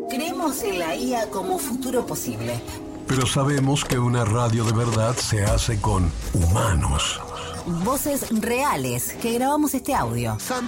Creemos en la IA como futuro posible. Pero sabemos que una radio de verdad se hace con humanos. Voces reales que grabamos este audio. Santi